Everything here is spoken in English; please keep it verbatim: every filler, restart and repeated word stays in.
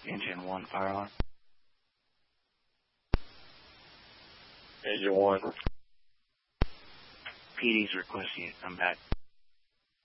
Engine one, fire alarm. Engine one. P D's requesting you to come back.